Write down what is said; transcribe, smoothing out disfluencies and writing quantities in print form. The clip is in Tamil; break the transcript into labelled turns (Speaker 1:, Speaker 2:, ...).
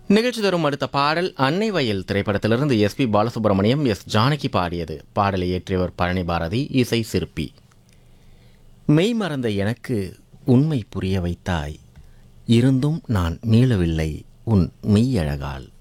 Speaker 1: நிகழ்ச்சி தரும் அடுத்த பாடல் அன்னை வயல் திரைப்படத்திலிருந்து எஸ்பி பாலசுப்ரமணியம் எஸ் ஜானகி பாடியது. பாடலை இயற்றியவர் பழனி பாரதி, இசை சிற்பி. மெய் மறந்த எனக்கு உண்மை புரிய வைத்தாய், இருந்தும் நான் மீளவில்லை உன் மெய்யழகால்.